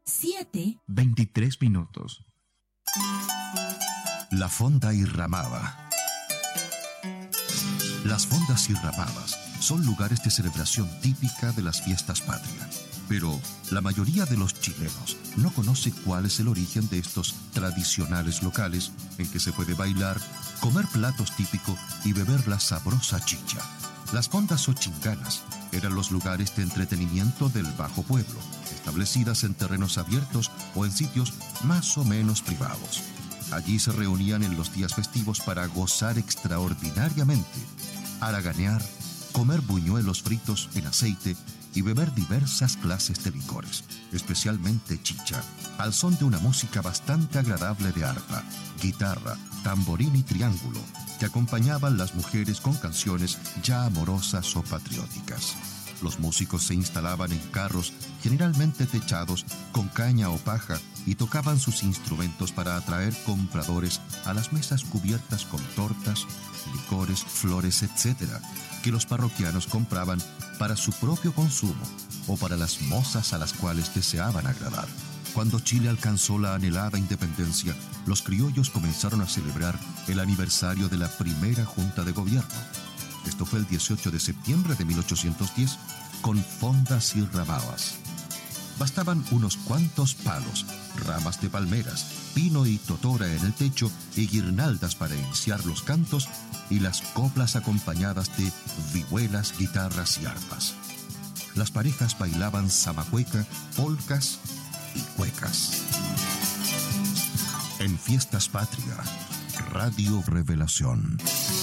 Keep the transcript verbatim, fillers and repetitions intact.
siete, veintitrés minutos. La fonda y ramada. Las fondas y ramadas son lugares de celebración típica de las fiestas patrias. Pero la mayoría de los chilenos no conoce cuál es el origen de estos tradicionales locales en que se puede bailar, comer platos típicos y beber la sabrosa chicha. Las fondas o chinganas eran los lugares de entretenimiento del Bajo Pueblo, establecidas en terrenos abiertos o en sitios más o menos privados. Allí se reunían en los días festivos para gozar extraordinariamente, haraganear, comer buñuelos fritos en aceite y beber diversas clases de licores, especialmente chicha, al son de una música bastante agradable de arpa, guitarra, tamborín y triángulo, que acompañaban las mujeres con canciones ya amorosas o patrióticas. Los músicos se instalaban en carros, generalmente techados, con caña o paja, y tocaban sus instrumentos para atraer compradores a las mesas cubiertas con tortas, licores, flores, etcétera, que los parroquianos compraban para su propio consumo o para las mozas a las cuales deseaban agradar. Cuando Chile alcanzó la anhelada independencia, los criollos comenzaron a celebrar el aniversario de la primera junta de gobierno. Esto fue el dieciocho de septiembre de mil ochocientos diez, con fondas y ramadas. Bastaban unos cuantos palos, ramas de palmeras, pino y totora en el techo y guirnaldas para iniciar los cantos y las coplas acompañadas de vihuelas, guitarras y arpas. Las parejas bailaban zamacueca, polcas y cuecas. En Fiestas Patria, Radio Revelación.